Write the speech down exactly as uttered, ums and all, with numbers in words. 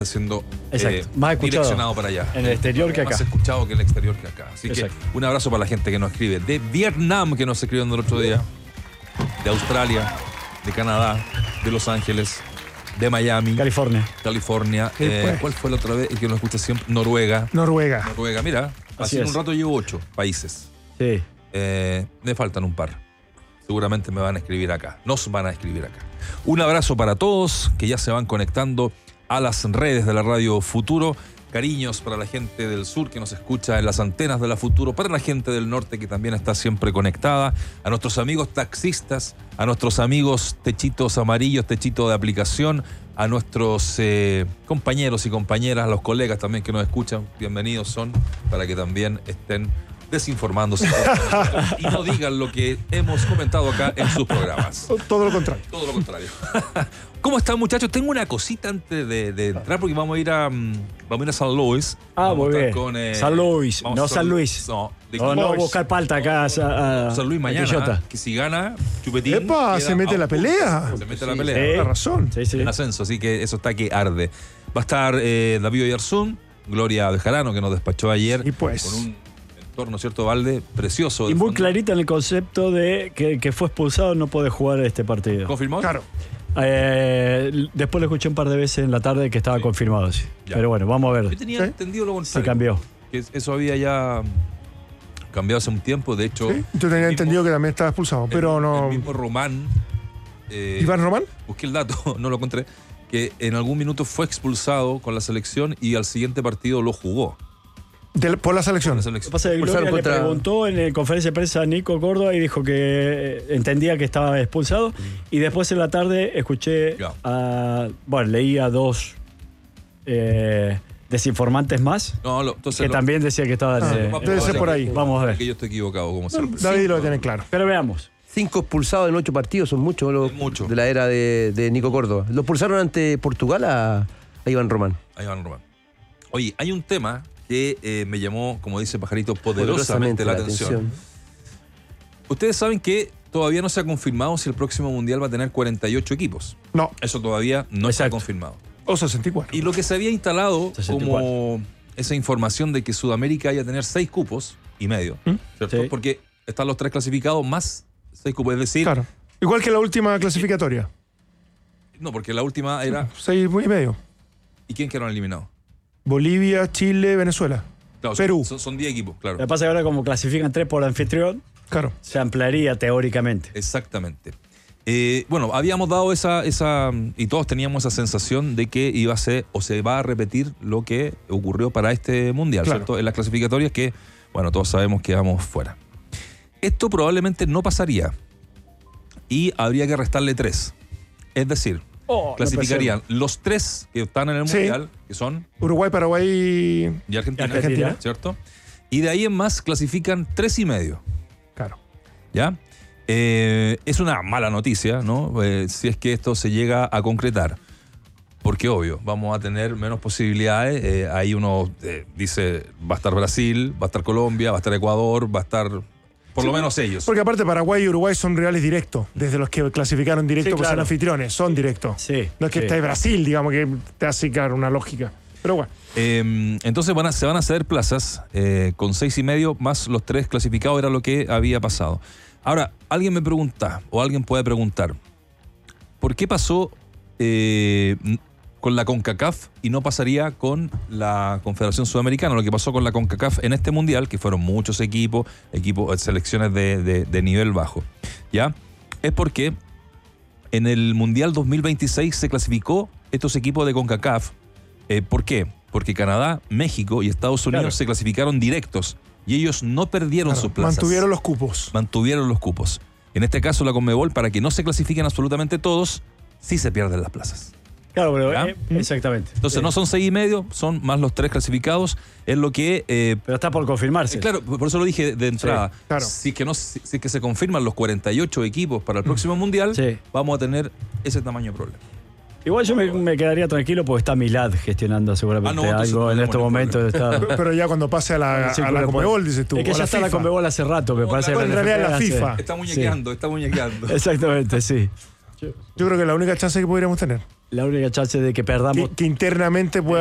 siendo eh, más direccionado para allá. En el exterior que acá. Más escuchado que en el exterior que acá. Así Exacto. que un abrazo para la gente que nos escribe. De Vietnam, que nos escribió el otro día. De Australia, de Canadá, de Los Ángeles, de Miami. California. California. Eh, pues. ¿Cuál fue la otra vez? El que nos escucha siempre. Noruega. Noruega. Noruega, mira. Así en un rato llevo ocho países. Sí. Eh, me faltan un par. Seguramente me van a escribir acá. Nos van a escribir acá. Un abrazo para todos que ya se van conectando a las redes de la Radio Futuro. Cariños para la gente del sur que nos escucha en las antenas de la Futuro, para la gente del norte que también está siempre conectada, a nuestros amigos taxistas, a nuestros amigos techitos amarillos, techito de aplicación, a nuestros eh, compañeros y compañeras, a los colegas también que nos escuchan, bienvenidos son, para que también estén desinformándose y no digan lo que hemos comentado acá en sus programas. Todo lo contrario. Todo lo contrario. ¿Cómo están, muchachos? Tengo una cosita antes de, de entrar porque vamos a ir a, um, vamos a, ir a San Luis. Ah, vamos muy a bien. Con, eh, San Luis, no a San Luis. No, de No, no, Boys. buscar palta acá a, a San Luis mañana. Quillota. Que si gana, Chupetín. ¡Epa! queda Se mete a la un pelea. punto. Se mete la Sí, pelea. sí. La razón. Sí, sí. En ascenso, así que eso está que arde. Va a estar eh, David Oyarzún, Gloria Bejarano, que nos despachó ayer. Y pues. Con un entorno, ¿cierto, Valde? Precioso. Y de muy fondo. clarita en el concepto de que, que fue expulsado, no puede jugar este partido. ¿Confirmó? Claro. Eh, después lo escuché un par de veces en la tarde que estaba Sí. confirmado, sí. Ya. Pero bueno, vamos a Yo ver. tenía ¿Sí? entendido lo Se contrario. cambió. Que eso había ya cambiado hace un tiempo, de hecho. ¿Sí? Yo tenía el mismo- entendido que también estaba expulsado, pero el, no. El mismo Román. eh, ¿Iván Román? Busqué el dato, no lo encontré. Que en algún minuto fue expulsado con la selección y al siguiente partido lo jugó. De- por la Con selección. la Lo selección. que pasa es que Expulsaron Gloria contra- le preguntó en la conferencia de prensa a Nico Córdoba y dijo que eh, entendía que estaba expulsado. Y después en la tarde escuché, Ya. a, bueno, leí a dos eh, desinformantes más No, lo, entonces que lo- también decía que estaba... Ah, eh, más debe ser probable por que- ahí. Vamos a ver. Que yo estoy equivocado, como siempre. David lo tiene claro. Pero veamos. Cinco expulsados en ocho partidos, son muchos los Es mucho. de la era de, de Nico Córdoba. Lo expulsaron ante Portugal a, a Iván Román. Ahí van, Román. Oye, hay un tema que eh, me llamó, como dice Pajarito, poderosamente la, atención. Ustedes saben que todavía no se ha confirmado si el próximo Mundial va a tener cuarenta y ocho equipos. No, Eso todavía no está Exacto. confirmado. o sesenta y cuatro. Y lo que se había instalado sesenta y cuatro. como esa información de que Sudamérica vaya a tener seis cupos y medio, ¿Mm? ¿cierto? Sí. Porque están los tres clasificados más seis cupos. Es decir, Claro. Igual que la última clasificatoria. no, porque la última era. Seis y medio. ¿Y quién quedaron eliminados? Bolivia, Chile, Venezuela. Claro, son- Perú. Son son diez equipos, claro. Lo que pasa es que ahora como clasifican tres por anfitrión, Claro. se ampliaría teóricamente. Exactamente. Eh, bueno, habíamos dado esa, esa, y todos teníamos esa sensación de que iba a ser o se va a repetir lo que ocurrió para este mundial, Claro. ¿cierto? En las clasificatorias que, bueno, todos sabemos que vamos fuera. Esto probablemente no pasaría y habría que restarle tres. Es decir, Oh, no clasificarían los tres que están en el Sí. mundial, que son Uruguay, Paraguay. y Argentina, Y Argentina. ¿cierto? Y de ahí en más clasifican tres y medio. Claro. ¿Ya? Eh, es una mala noticia, ¿no? Eh, si es que esto se llega a concretar. Porque, obvio, vamos a tener menos posibilidades. Eh, ahí uno eh, dice, va a estar Brasil, va a estar Colombia, va a estar Ecuador, va a estar, por Sí, lo menos ellos. Porque aparte Paraguay y Uruguay son rivales directos. Desde los que clasificaron directo Sí, por ser claro. anfitriones. Son directos. Sí, No es que sí. esté Brasil, digamos, que te hace claro una lógica. Pero bueno. Eh, entonces van a, se van a ceder plazas eh, con seis y medio más los tres clasificados, era lo que había pasado. Ahora, alguien me pregunta, o alguien puede preguntar, ¿por qué pasó eh, con la CONCACAF y no pasaría con la Confederación Sudamericana? Lo que pasó con la CONCACAF en este mundial, que fueron muchos equipos, equipos, selecciones de, de, de nivel bajo, ¿ya? Es porque en el Mundial dos mil veintiséis se clasificó estos equipos de CONCACAF. Eh, ¿Por qué? Porque Canadá, México y Estados Unidos Claro. se clasificaron directos y ellos no perdieron Claro, sus plazas. mantuvieron los cupos. Mantuvieron los cupos. En este caso, la Conmebol, para que no se clasifiquen absolutamente todos, sí se pierden las plazas. Claro, pero ¿Ya? eh, exactamente. Entonces, Sí. no son seis y medio, son más los tres clasificados. Es lo que. eh, Pero está por confirmarse. eh, claro, por eso lo dije de entrada. Sí, claro. Si es que no, si, si es que se confirman los cuarenta y ocho equipos para el próximo mundial, Sí. vamos a tener ese tamaño de problema. Igual yo me, me quedaría tranquilo porque está Milad gestionando seguramente Ah, no, entonces algo no en tenemos estos ningún momentos. Está, Pero ya cuando pase a la, Sí, a la pero- Conmebol, dices tú. es que o ya la está la FIFA. Conmebol hace rato, me No, parece claro, que en realidad la hace- FIFA. Está muñequeando, está muñequeando. Exactamente, sí. Yo creo que es la única chance que podríamos tener. La única chance de que perdamos Que, que internamente pueda